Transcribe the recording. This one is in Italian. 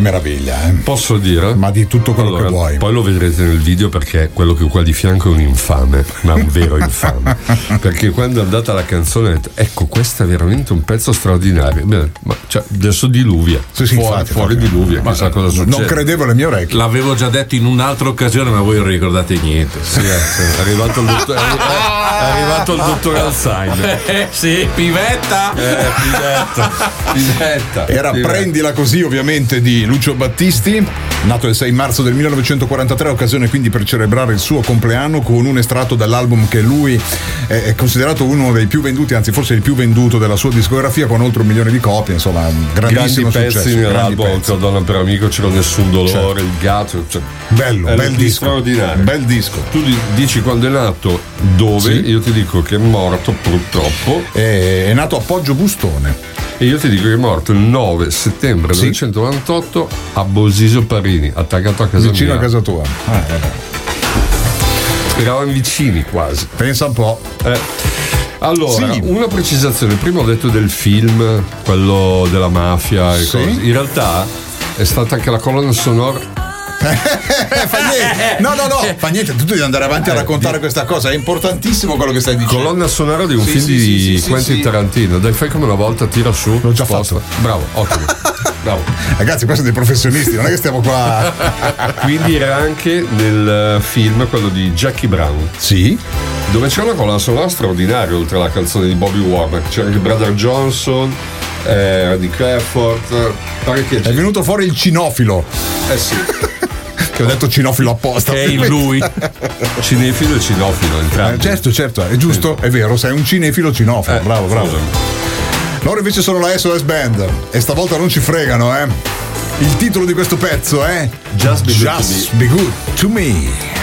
meraviglia, Posso dire? Ma di tutto quello che vuoi. Poi lo vedrete nel video, perché quello che ho qua di fianco è un infame, ma un vero infame. Perché quando è andata la canzone ho detto: ecco, questo è veramente un pezzo straordinario. Bene, ma adesso diluvia. Sì, fuori diluvia, chissà cosa succede. Non credevo alle mie orecchie. L'avevo già detto in un'altra occasione, ma voi non ricordate niente. Sì, è arrivato il dottor, è arrivato il dottor Alzheimer. Sì, pivetta. Pivetta. Era Prendila così, ovviamente, di Lucio Battisti, nato il 6 marzo del 1943, occasione quindi per celebrare il suo compleanno con un estratto dall'album che lui è considerato uno dei più venduti, anzi forse il più venduto della sua discografia, con oltre 1 milione di copie, insomma un grandissimo grandi successo. Pezzi nell'album, oltre a Donna per amico c'era Nessun dolore, il gatto, bello, bel disco, straordinario. Bel disco. Tu dici quando è nato, dove? Sì. Io ti dico che è morto purtroppo. È nato a Poggio Bustone. E io ti dico che è morto il 9 settembre 1998 a Bosiso Parini, attaccato a casa vicino mia. a casa tua. Eravamo vicini quasi. Pensa un po'. Allora, una precisazione. Prima ho detto del film, quello della mafia e cose. In realtà è stata anche la colonna sonora. Fa niente. No, fa niente, tu devi andare avanti a raccontare questa cosa, è importantissimo quello che stai dicendo. Colonna sonora di un film di Quentin Tarantino. Dai, fai come una volta, tira su. L'ho già sposta. fatto. Bravo, ottimo. Bravo. Ragazzi, questi sono dei professionisti, non è che stiamo qua. Quindi era anche nel film quello di Jackie Brown. Sì. Dove c'era una colonna sonora straordinaria, oltre alla canzone di Bobby Warner. C'era anche Brother Johnson, di Crawford. È venuto fuori il cinofilo. Sì. Che ho detto cinofilo apposta. Che è in lui. Cinefilo e cinofilo, entrambi. Certo, è giusto, è vero, sei un cinefilo cinofilo. Bravo. Loro invece sono la SOS Band e stavolta non ci fregano, Il titolo di questo pezzo è Just Be Good To Me.